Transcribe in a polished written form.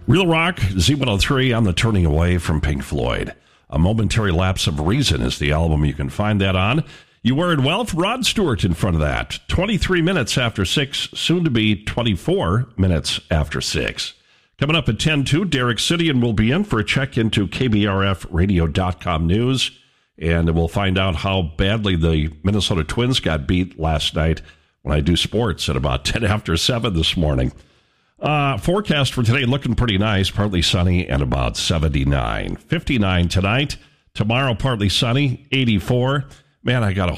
Real Rock, Z103 on the Turning Away from Pink Floyd. A Momentary Lapse of Reason is the album you can find that on. You Wear It Well, Rod Stewart in front of that. 23 minutes after 6, soon to be 24 minutes after 6. Coming up at 10:02, Derek Sidian will be in for a check into KBRFradio.com news, and we'll find out how badly the Minnesota Twins got beat last night when I do sports at about 10 after 7 this morning. Forecast for today looking pretty nice, partly sunny and about 79. 59 tonight. Tomorrow, partly sunny, 84. Man, I got a